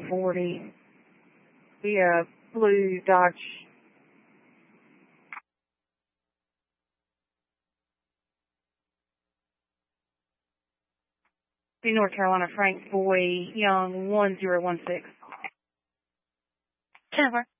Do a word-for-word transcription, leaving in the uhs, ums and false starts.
forty. Be a blue Dodge. Be North Carolina Frank Boy Young one zero one six. ten four.